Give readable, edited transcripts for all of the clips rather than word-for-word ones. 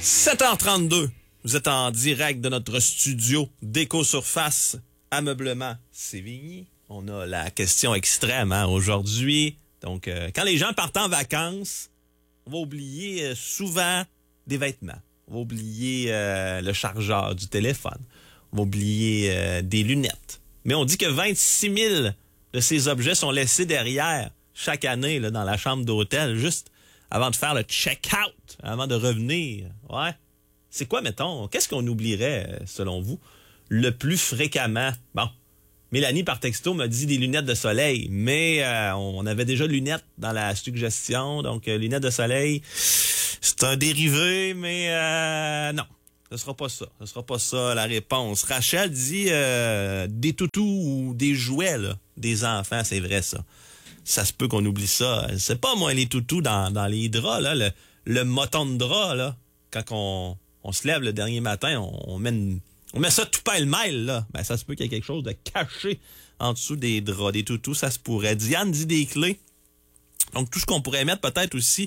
7h32, vous êtes en direct de notre studio d'Éco-Surface Ameublement Sévigny. On a la question extrême aujourd'hui. Donc, quand les gens partent en vacances, on va oublier souvent des vêtements. On va oublier le chargeur du téléphone. On va oublier des lunettes. Mais on dit que 26 000 de ces objets sont laissés derrière chaque année là, dans la chambre d'hôtel, juste avant de faire le check-out, avant de revenir. Ouais. C'est quoi, mettons, qu'est-ce qu'on oublierait, selon vous, le plus fréquemment? Bon, Mélanie, par texto, m'a dit des lunettes de soleil, mais on avait déjà lunettes dans la suggestion, donc lunettes de soleil, c'est un dérivé, mais non, ce sera pas ça. Ce sera pas ça, la réponse. Rachel dit des toutous ou des jouets, là, des enfants, c'est vrai, ça. Ça se peut qu'on oublie ça. C'est pas, moi, les toutous dans les draps, là, le moton de drap, là, quand on se lève le dernier matin, on met ça tout pêle-mêle, là. Ben, ça se peut qu'il y ait quelque chose de caché en dessous des draps, des toutous, ça se pourrait. Diane dit des clés. Donc, tout ce qu'on pourrait mettre peut-être aussi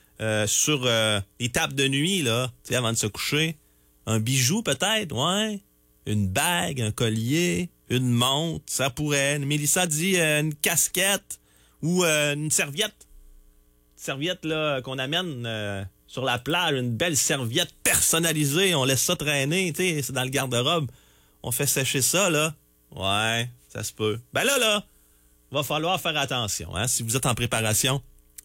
sur les tables de nuit, là, tu sais, avant de se coucher. Un bijou, peut-être, ouais. Une bague, un collier, une montre, ça pourrait. Mélissa dit une casquette ou une serviette. Une serviette, là, qu'on amène sur la plage, une belle serviette personnalisée, on laisse ça traîner, tu sais, c'est dans le garde-robe. On fait sécher ça, là. Ouais, ça se peut. Ben là, va falloir faire attention, hein. Si vous êtes en préparation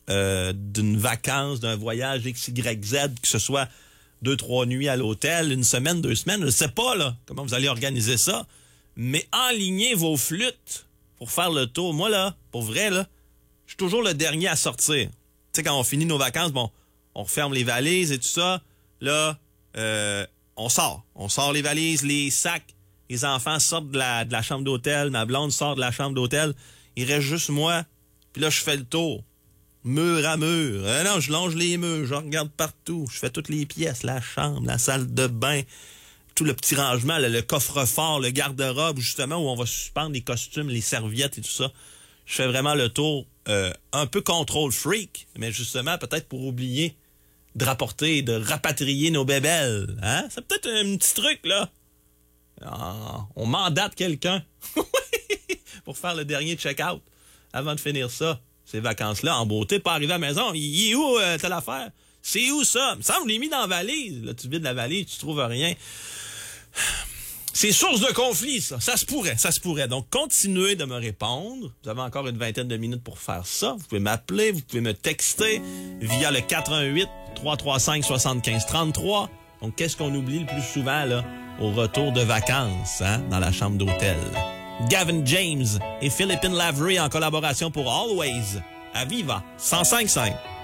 d'une vacance, d'un voyage XYZ, que ce soit 2-3 nuits à l'hôtel, une semaine, 2 semaines, je sais pas, là, comment vous allez organiser ça, mais enlignez vos flûtes pour faire le tour. Moi, là, pour vrai, là, je suis toujours le dernier à sortir. Tu sais, quand on finit nos vacances, bon, on referme les valises et tout ça. Là, on sort. On sort les valises, les sacs. Les enfants sortent de la chambre d'hôtel. Ma blonde sort de la chambre d'hôtel. Il reste juste moi. Puis là, je fais le tour. Mur à mur. Non, je longe les murs. Je regarde partout. Je fais toutes les pièces. La chambre, la salle de bain. Tout le petit rangement, le coffre-fort, le garde-robe, justement, où on va suspendre les costumes, les serviettes et tout ça. Je fais vraiment le tour un peu contrôle freak, mais justement, peut-être pour oublier de rapporter, de rapatrier nos bébelles. Hein? C'est peut-être un petit truc, là. On mandate quelqu'un pour faire le dernier check-out avant de finir ça. Ces vacances-là, en beauté, pas arriver à la maison. Il est où telle affaire? C'est où ça? Il me semble que je l'ai mis dans la valise. Là, tu vides la valise, tu trouves rien. C'est source de conflit, ça. Ça se pourrait. Donc, continuez de me répondre. Vous avez encore une vingtaine de minutes pour faire ça. Vous pouvez m'appeler, vous pouvez me texter via le 418-335-7533. Donc, qu'est-ce qu'on oublie le plus souvent, là, au retour de vacances, hein, dans la chambre d'hôtel? Gavin James et Philippine Lavery en collaboration pour Always à Viva 105.5.